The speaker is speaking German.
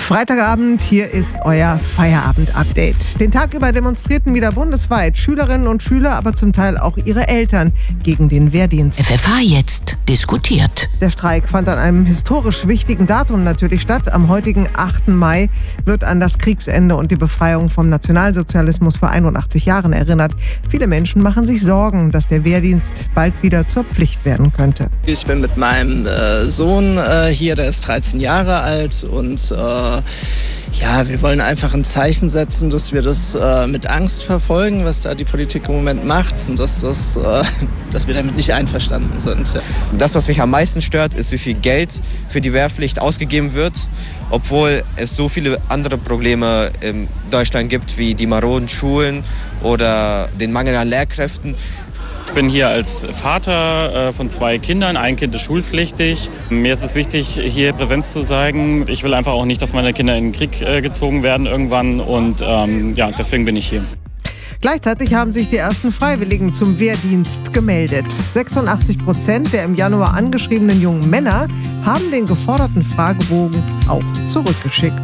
Freitagabend, hier ist euer Feierabend-Update. Den Tag über demonstrierten wieder bundesweit Schülerinnen und Schüler, aber zum Teil auch ihre Eltern gegen den Wehrdienst. FFH jetzt diskutiert. Der Streik fand an einem historisch wichtigen Datum natürlich statt. Am heutigen 8. Mai wird an das Kriegsende und die Befreiung vom Nationalsozialismus vor 81 Jahren erinnert. Viele Menschen machen sich Sorgen, dass der Wehrdienst bald wieder zur Pflicht werden könnte. Ich bin mit meinem Sohn hier, der ist 13 Jahre alt und wir wollen einfach ein Zeichen setzen, dass wir das mit Angst verfolgen, was da die Politik im Moment macht und dass wir damit nicht einverstanden sind. Ja. Das, was mich am meisten stört, ist, wie viel Geld für die Wehrpflicht ausgegeben wird, obwohl es so viele andere Probleme in Deutschland gibt, wie die maroden Schulen oder den Mangel an Lehrkräften. Ich bin hier als Vater von 2 Kindern. Ein Kind ist schulpflichtig. Mir ist es wichtig, hier Präsenz zu zeigen. Ich will einfach auch nicht, dass meine Kinder in den Krieg gezogen werden irgendwann. Und deswegen bin ich hier. Gleichzeitig haben sich die ersten Freiwilligen zum Wehrdienst gemeldet. 86% der im Januar angeschriebenen jungen Männer haben den geforderten Fragebogen auch zurückgeschickt.